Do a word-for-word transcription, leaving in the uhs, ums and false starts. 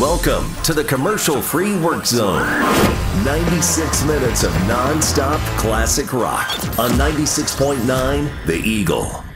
Welcome to the commercial-free work zone. ninety-six minutes of non-stop classic rock on ninety-six point nine The Eagle.